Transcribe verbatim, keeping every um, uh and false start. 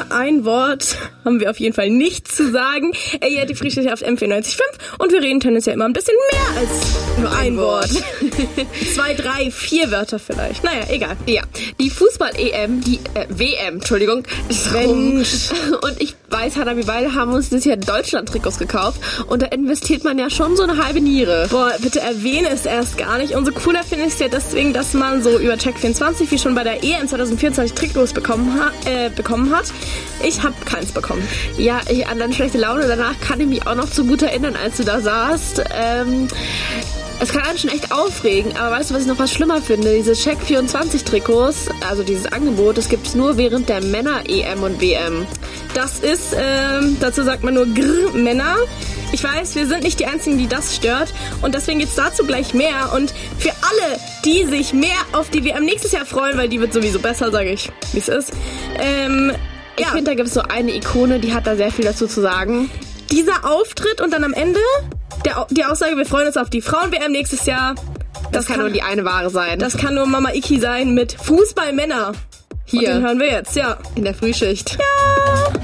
ein Wort haben wir auf jeden Fall nicht zu sagen. Ey, ihr hört die Frühschicht auf M vierundneunzig Komma fünf und wir reden tendenziell immer ein bisschen mehr als nur ein Wort. Zwei, drei, vier Wörter vielleicht. Naja, egal. Ja, die Fußball-E M, die äh, W M, Entschuldigung, ist rum. Und ich weiß, Hannah, wir beide haben uns das Jahr Deutschland-Trikots gekauft und da investiert man ja schon so eine halbe Niere. Boah, bitte erwähne es erst gar nicht. Umso cooler finde ich es ja deswegen, dass man so über Check vierundzwanzig wie schon bei der E M zwanzig vierundzwanzig Trikots bekommen, ha- äh, bekommen hat. Ich habe keins bekommen. Ja, ich, an deine schlechte Laune danach kann ich mich auch noch zu gut erinnern, als du da saßt. Ähm, es kann einen schon echt aufregen, aber weißt du, was ich noch was schlimmer finde? Diese Check vierundzwanzig Trikots, also dieses Angebot, das gibt's nur während der Männer-E M und W M. Das ist, ähm, dazu sagt man nur Grr, Männer. Ich weiß, wir sind nicht die Einzigen, die das stört und deswegen geht's dazu gleich mehr. Und für alle, die sich mehr auf die W M nächstes Jahr freuen, weil die wird sowieso besser, sage ich, wie es ist. Ähm, ich ja. finde, da gibt's so eine Ikone, die hat da sehr viel dazu zu sagen. Dieser Auftritt und dann am Ende der, die Aussage, wir freuen uns auf die Frauen-W M nächstes Jahr. Das, das kann, kann nur die eine Ware sein. Das kann nur Mama Iki sein mit Fußballmänner. Hier. Und den hören wir jetzt, ja. In der Frühschicht. Ja.